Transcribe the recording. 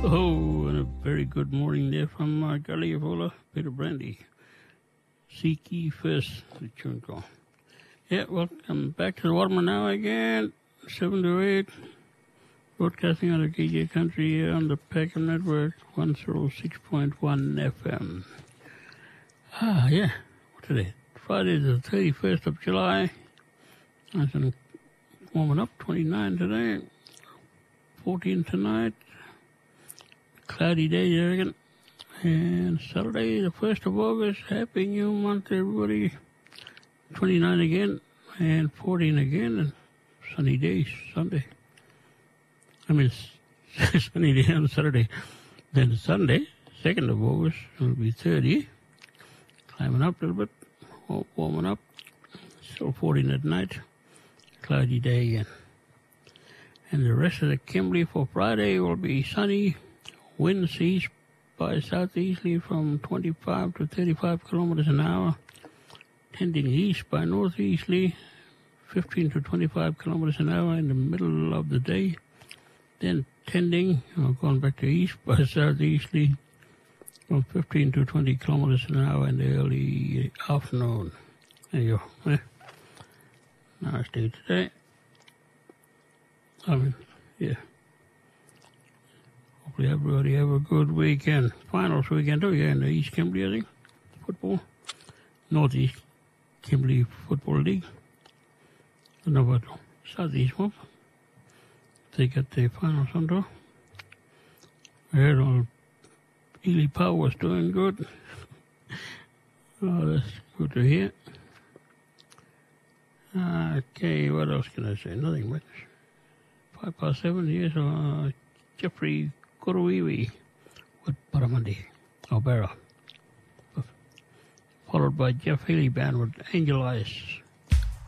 Oh, and a very good morning there from Galliovola, Peter Brandy. Seek ye first, the tune call. Yeah, welcome back to the Waterman now again, 7 to 8. Broadcasting on the KJ Country here on the Peckham Network, 106.1 FM. Yeah, what's today? Friday the 31st of July. Nice and warming up, 29 today, 14 tonight. Cloudy day there again. And Saturday, the 1st of August. Happy new month, everybody. 29 again and 14 again. And sunny day Sunday. Sunny day on Saturday. Then Sunday, 2nd of August, will be 30. Climbing up a little bit. Warming up. Still 14 at night. Cloudy day again. And the rest of the Kimberley for Friday will be sunny. Winds east by southeasterly from 25 to 35 kilometers an hour, tending east by northeasterly 15 to 25 kilometers an hour in the middle of the day, then tending, going back to east by southeasterly from 15 to 20 kilometers an hour in the early afternoon. There you go. Nice day today. Yeah. Hopefully everybody have a good weekend. Finals weekend too, yeah, in the East Kimberley, I think. Football. Northeast Kimberley Football League. I don't know about Southeast one. They got the finals on too. I heard all Ely Power was doing good. Oh, that's good to hear. Okay, what else can I say? Nothing much. 7:05, yes, Jeffrey Kuruiwi with Paramandi, Alberta. Followed by Jeff Haley Band with Angel Eyes.